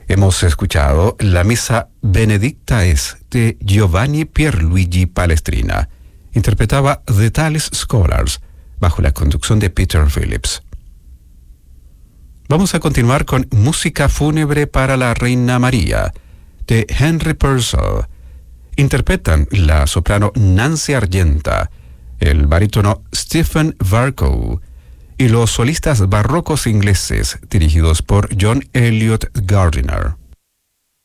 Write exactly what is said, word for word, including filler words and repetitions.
Hemos escuchado la Misa Benedictae de Giovanni Pierluigi Palestrina. Interpretaba The Thales Scholars bajo la conducción de Peter Phillips. Vamos a continuar con Música fúnebre para la Reina María de Henry Purcell. Interpretan la soprano Nancy Argenta, el barítono Stephen Varco y los solistas barrocos ingleses dirigidos por John Elliot Gardiner.